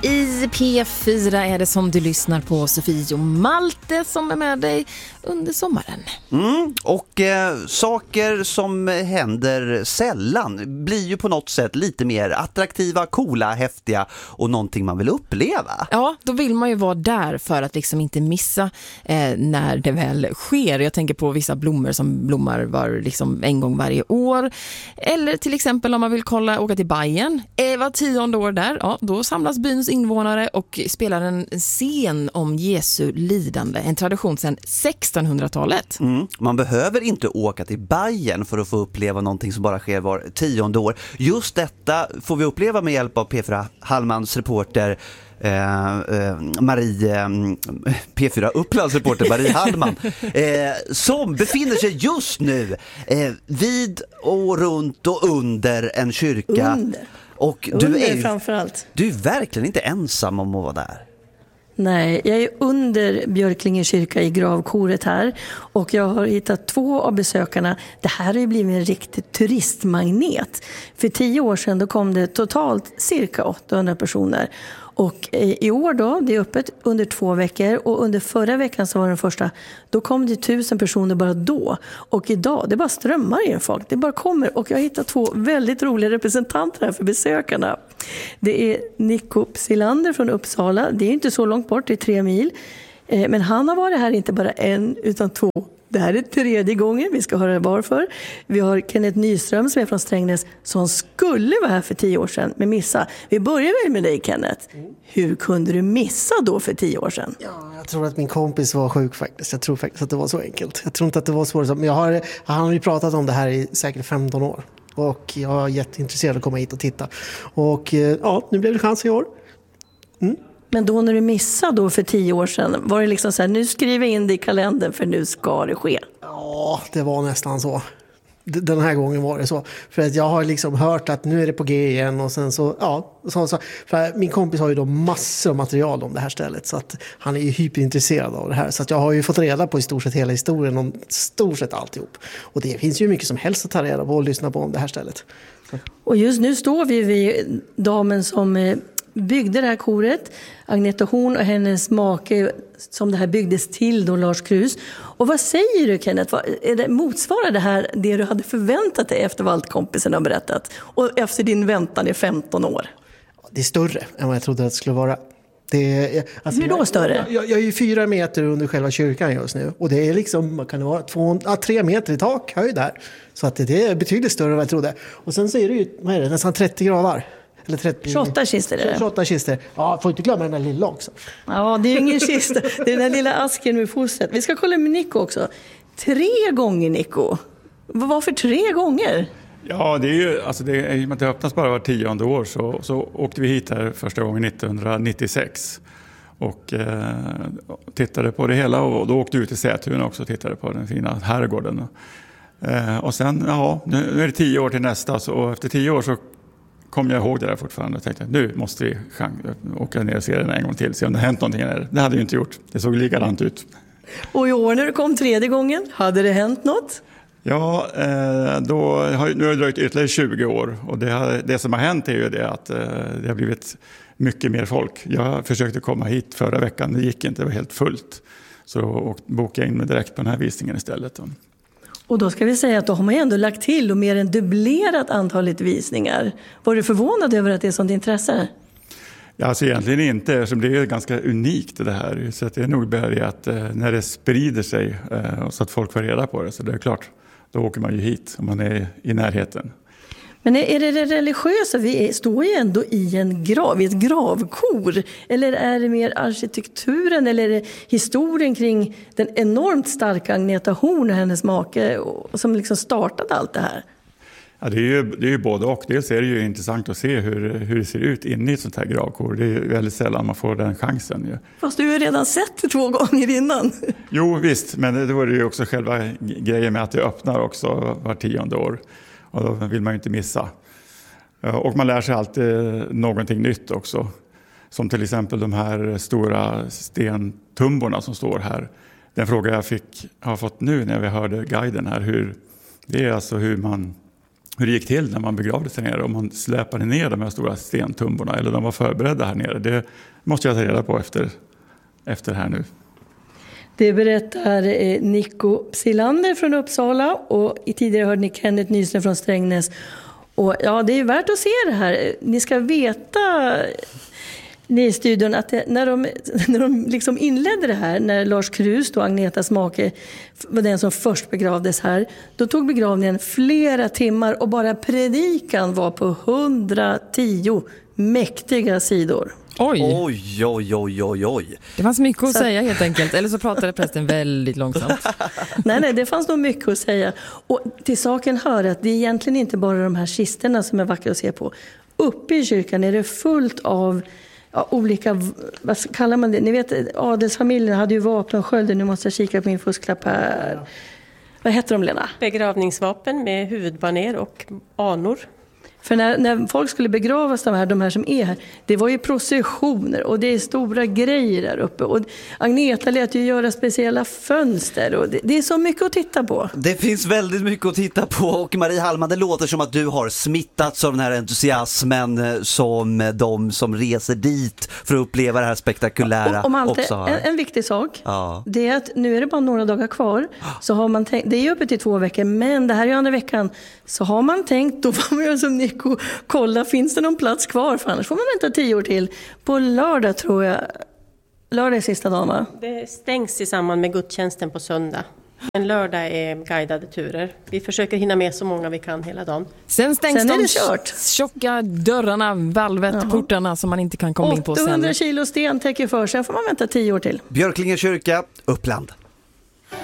I P4 är det som du lyssnar på Sofie och Malte som är med dig under sommaren. Och saker som händer sällan blir ju på något sätt lite mer attraktiva, coola, häftiga och någonting man vill uppleva. Ja, då vill man ju vara där för att liksom inte missa när det väl sker. Jag tänker på vissa blommor som blommar liksom en gång varje år. Eller till exempel om man vill åka till Bayern. Var 10:e år där, ja, då samlas byns invånare och spelar en scen om Jesu lidande. En tradition sedan 1600-talet. Man behöver inte åka till Bayern för att få uppleva någonting som bara sker var 10:e år. Just detta får vi uppleva med hjälp av P4 Hallmans reporter P4 Upplands reporter Marie Hallman som befinner sig just nu vid och runt och under en kyrka. Och Framförallt. Du är verkligen inte ensam om att vara där. Nej, jag är under Björklinge kyrka i gravkoret här och jag har hittat 2 av besökarna. Det här har ju blivit en riktig turistmagnet. För 10 år sedan då kom det totalt cirka 800 personer. Och i år då, det är öppet under 2 veckor och under förra veckan så var den första, då kom det 1000 personer bara då. Och idag, det bara strömmar in folk, det bara kommer. Och jag har hittat 2 väldigt roliga representanter här för besökarna. Det är Nico Psylander från Uppsala, det är inte så långt bort, det är 3 mil. Men han har varit här inte bara 1 utan 2. Det här är 3:e gången, vi ska höra varför. Vi har Kenneth Nyström som är från Strängnäs som skulle vara här för 10 år sedan men missa. Vi börjar väl med dig, Kenneth. Hur kunde du missa då för 10 år sedan? Ja, jag tror att min kompis var sjuk faktiskt. Jag tror faktiskt att det var så enkelt. Jag tror inte att det var svårt. Men han har ju pratat om det här i säkert 15 år. Och jag är jätteintresserad att komma hit och titta. Och ja, nu blev det chans i år. Men då när du missade då för 10 år sedan, var det liksom så här, nu skriver jag in det i kalendern för nu ska det ske? Ja, det var nästan så. Den här gången var det så. För att jag har liksom hört att nu är det på G igen och sen så, ja. Så, för min kompis har ju då massor av material om det här stället så att han är ju hyperintresserad av det här. Så att jag har ju fått reda på i stort sett hela historien om stort sett alltihop. Och det finns ju mycket som helst att ta reda på och lyssna på om det här stället. Så. Och just nu står vi vid damen som byggde det här koret, Agneta Horn och hennes make som det här byggdes till då, Lars Krus. Och vad säger du, Kenneth? Motsvarar det här det du hade förväntat dig efter vad allt kompisen har berättat? Och efter din väntan i 15 år? Det är större än vad jag trodde att det skulle vara. Hur då större? Jag är ju 4 meter under själva kyrkan just nu. Och det är liksom, vad kan det vara, 3 meter i tak höjd där. Så att det är betydligt större än vad jag trodde. Och sen så är det ju, vad är det, nästan 30 gravar. Eller 28 kister är det. 28 kister. Ja, får inte glömma den där lilla också. Ja, det är ju ingen kista. Det är den där lilla asken med fostret. Vi ska kolla med Nico också. 3 gånger, Nico. Varför 3 gånger? Ja, det är ju, alltså i och med att det öppnas bara var 10:e år så åkte vi hit här första gången 1996. Och tittade på det hela och då åkte vi ut till Sätun också och tittade på den fina herrgården. Och sen, ja, nu är det 10 år till nästa och efter 10 år så kom jag ihåg det där fortfarande och tänkte att nu måste vi åka ner och se den en gång till, se om det har hänt någonting där. Det hade ju inte gjort, det såg likadant ut. Och i år när du kom 3:e gången, hade det hänt något? Ja, nu har det dröjt ytterligare 20 år och det som har hänt är ju det att det har blivit mycket mer folk. Jag försökte komma hit förra veckan, det gick inte, det var helt fullt. Så bokade jag in mig direkt på den här visningen istället. Och då ska vi säga att då har man ju ändå lagt till och mer än dubblerat antalet visningar. Var du förvånad över att det är sånt intresse? Ja, alltså egentligen inte, eftersom det är ganska unikt det här. Så att det är nog bara att när det sprider sig så att folk får reda på det, så det är klart, då åker man ju hit om man är i närheten. Men är det religiösa? Vi står ju ändå i ett gravkor. Eller är det mer arkitekturen eller är det historien kring den enormt starka Agneta Horn och hennes make som liksom startade allt det här? Ja, det är ju både och. Dels är det ju intressant att se hur det ser ut inne i ett sånt här gravkor. Det är väldigt sällan man får den chansen. Ju. Fast du har ju redan sett det 2 gånger innan. Jo, visst. Men då är det ju också själva grejen med att det öppnar också var 10:e år. Och då vill man ju inte missa. Och man lär sig alltid någonting nytt också. Som till exempel de här stora stentumborna som står här. Den fråga jag har fått nu när vi hörde guiden här. Det är alltså hur man hur det gick till när man begravde sig nere, om man släpade ner de här stora stentumborna eller de var förberedda här nere. Det måste jag ta reda på efter här nu. Det berättar Nico Psilander från Uppsala och tidigare hörde ni Kenneth Nysner från Strängnäs. Och ja, det är värt att se det här. Ni ska veta, ni i studion, att när de liksom inledde det här, när Lars Krus, då Agnetas make, var den som först begravdes här, då tog begravningen flera timmar och bara predikan var på 110 mäktiga sidor. Oj. Det fanns mycket att säga helt enkelt. Eller så pratade prästen väldigt långsamt. Nej, det fanns nog mycket att säga. Och till saken hör att det är egentligen inte bara de här kisterna som är vackra att se på. Uppe i kyrkan är det fullt av olika, vad kallar man det? Ni vet, adelsfamiljen hade ju vapenskölder. Nu måste jag kika på min fusklapp här. Vad heter de, Lena? Begravningsvapen med huvudbaner och anor. För när folk skulle begravas, de här som är här, det var ju processioner och det är stora grejer där uppe. Och Agneta lät ju göra speciella fönster och det är så mycket att titta på. Det finns väldigt mycket att titta på, och Marie Hallman, det låter som att du har smittats av den här entusiasmen som de som reser dit för att uppleva det här spektakulära och Malte, också har. En viktig sak, det är att nu är det bara några dagar kvar, så har man tänkt, det är ju uppe till 2 veckor, men det här är andra veckan, så har man tänkt, då får man göra som Nico, kolla, finns det någon plats kvar, för annars får man vänta 10 år till. På lördag tror jag, lördag är sista dagen, va? Det stängs i samband med gudstjänsten på söndag. En lördag är guidade turer. Vi försöker hinna med så många vi kan hela dagen. Sen stängs Sen är de det kört. tjocka dörrarna, valvet, portarna som man inte kan komma in på sen. 800 kilo sten täcker för, sen får man vänta 10 år till. Björklinge kyrka, Uppland.